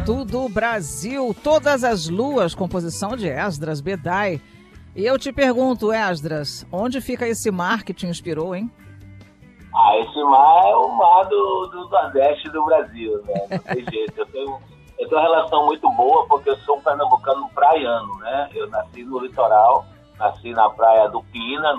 alto do Brasil. Todas as luas, composição de Esdras Bedai. E eu te pergunto, Esdras, onde fica esse mar que te inspirou, hein? Esse mar é o mar do Nordeste do Brasil, né? Não tem jeito. Eu tenho uma relação muito boa porque eu sou um pernambucano praiano, né? Eu nasci no litoral, nasci na praia do Pina,